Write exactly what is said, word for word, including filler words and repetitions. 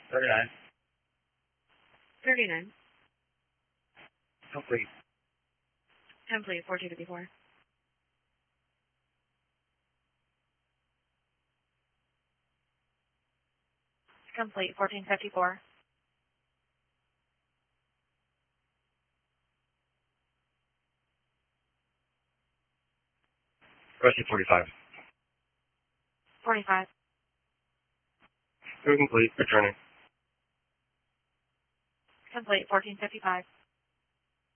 thirty-nine. thirty-nine. Complete. Complete, fourteen fifty-four. Complete, fourteen fifty-four. Question forty-five. forty-five. Complete. Returning. Complete, fourteen fifty-five.